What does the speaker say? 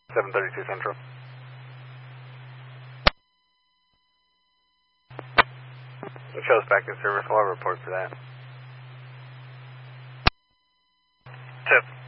732 Central. It shows back in service. I'll report for that. Tip.